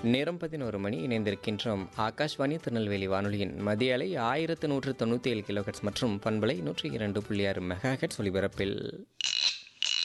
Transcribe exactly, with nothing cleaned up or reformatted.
நேரம் பதினோரு மணி இணைந்திருக்கின்றோம். ஆகாஷ்வாணி திருநெல்வேலி வானொலியின் மதிய அலை ஆயிரத்து நூற்று தொண்ணூற்றி ஏழு கிலோஹெட்ஸ் மற்றும் பண்பலை நூற்றி இரண்டு புள்ளி ஆறு மெகா ஹெட்ஸ் ஒலிபரப்பில்